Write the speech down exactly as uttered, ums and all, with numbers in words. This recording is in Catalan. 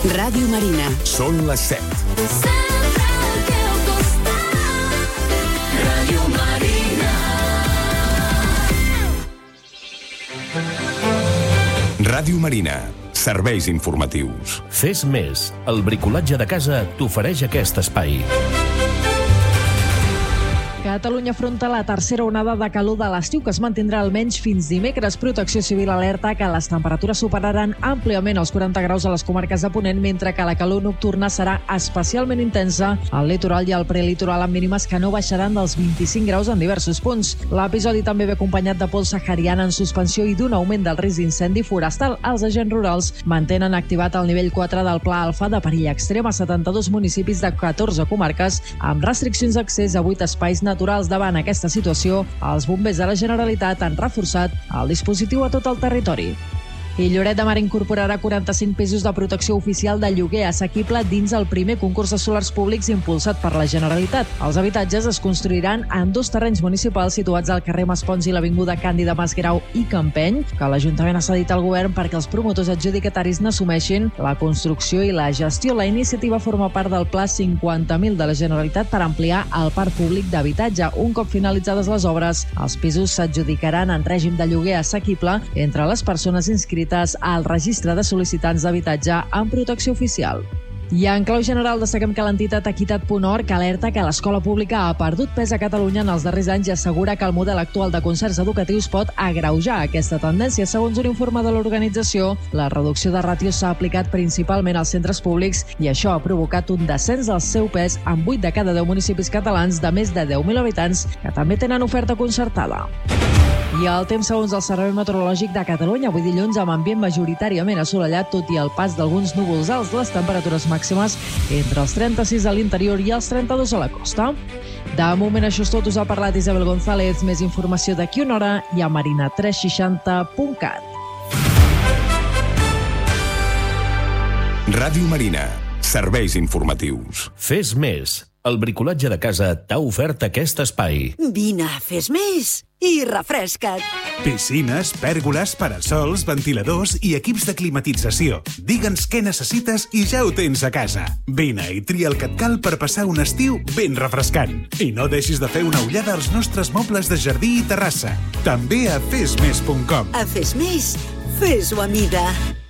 Ràdio Marina. Són les set. Sempre al teu costat. Ràdio Marina. Ràdio Marina. Serveis informatius. Fes més. El bricolatge de casa t'ofereix aquest espai. Catalunya afronta la tercera onada de calor de l'estiu, que es mantindrà almenys fins dimecres. Protecció Civil alerta que les temperatures superaran àmpliament els quaranta graus a les comarques de Ponent, mentre que la calor nocturna serà especialment intensa al litoral i al prelitoral, amb mínimes que no baixaran dels vint-i-cinc graus en diversos punts. L'episodi també ve acompanyat de pols sahariana en suspensió i d'un augment del risc d'incendi forestal. Els agents rurals mantenen activat el nivell quatre del Pla Alfa de perill extrem a setanta-dos municipis de catorze comarques, amb restriccions d'accés a vuit espais naturals. Davant aquesta situació, els bombers de la Generalitat han reforçat el dispositiu a tot el territori. I Lloret de Mar incorporarà quaranta-cinc pisos de protecció oficial de lloguer assequible dins el primer concurs de solars públics impulsat per la Generalitat. Els habitatges es construiran en dos terrenys municipals situats al carrer Maspons i l'avinguda Càndida Masgrau i Campeny, que l'Ajuntament ha cedit al govern perquè els promotors adjudicataris n'assumeixin la construcció i la gestió. La iniciativa forma part del Pla cinquanta mil de la Generalitat per ampliar el parc públic d'habitatge. Un cop finalitzades les obres, els pisos s'adjudicaran en règim de lloguer assequible entre les persones inscrites al registre de sol·licitants d'habitatge amb protecció oficial. I en clau general destaquem que l'entitat Equitat punt org alerta que l'escola pública ha perdut pes a Catalunya en els darrers anys i assegura que el model actual de concerts educatius pot agreujar aquesta tendència. Segons un informe de l'organització, la reducció de ràtios s'ha aplicat principalment als centres públics i això ha provocat un descens del seu pes en vuit de cada deu municipis catalans de més de deu mil habitants que també tenen oferta concertada. I el temps segons el Servei Meteorològic de Catalunya, avui dilluns amb ambient majoritàriament assolellat, tot i el pas d'alguns núvols alts. Les temperatures màximes entre els trenta-sis a l'interior i els trenta-dos a la costa. De moment això és tot, us ha parlat Isabel González. Més informació d'aquí una hora i a marina tres seixanta punt cat. Ràdio Marina. Serveis informatius. Fes més. El bricolatge de casa t'ha ofert aquest espai. Vine, fes més i refresca't. Piscines, pèrgoles, parasols, ventiladors i equips de climatització. Digue'ns què necessites i ja ho tens a casa. Vine i tria el que et cal per passar un estiu ben refrescant. I no deixis de fer una ullada als nostres mobles de jardí i terrassa. També a fes més punt com. A Fes Més, fes-ho a mida.